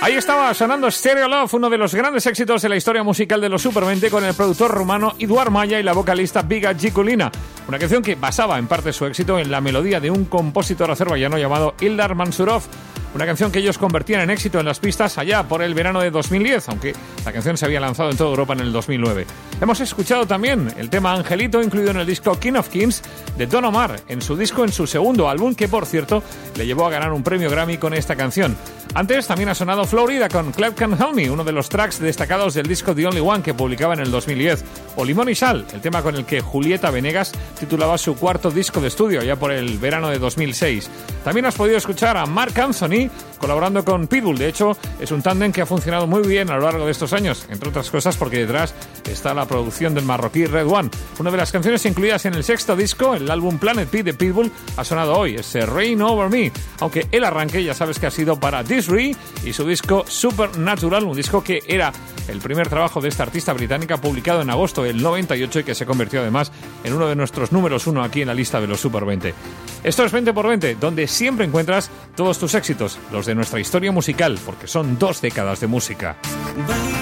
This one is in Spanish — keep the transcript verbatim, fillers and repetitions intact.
Ahí estaba sonando Stereo Love, uno de los grandes éxitos de la historia musical de los Super veinte, con el productor rumano Eduard Maya y la vocalista Biga Gikulina. Una canción que basaba en parte su éxito en la melodía de un compositor azerbaiyano llamado Ildar Mansurov. Una canción que ellos convertían en éxito en las pistas allá por el verano de dos mil diez, aunque la canción se había lanzado en toda Europa en el dos mil nueve. Hemos escuchado también el tema Angelito, incluido en el disco King of Kings de Don Omar, en su disco, en su segundo álbum, que por cierto le llevó a ganar un premio Grammy con esta canción. Antes también ha sonado Florida con Clap Can Help Me, uno de los tracks destacados del disco The Only One que publicaba en el dos mil diez. O Limón y Sal, el tema con el que Julieta Venegas titulaba su cuarto disco de estudio ya por el verano de dos mil seis. También has podido escuchar a Marc Anthony colaborando con Pitbull. De hecho, es un tándem que ha funcionado muy bien a lo largo de estos años, entre otras cosas porque detrás está la producción del marroquí Red One. Una de las canciones incluidas en el sexto disco, el álbum Planet P de Pitbull, ha sonado hoy, ese Rain Over Me, aunque el arranque ya sabes que ha sido para Disney y su disco Supernatural, un disco que era el primer trabajo de esta artista británica, publicado en agosto del noventa y ocho y que se convirtió además en uno de nuestros números uno aquí en la lista de los Super veinte. Esto es veinte por veinte, donde siempre encuentras todos tus éxitos, los de nuestra historia musical, porque son dos décadas de música.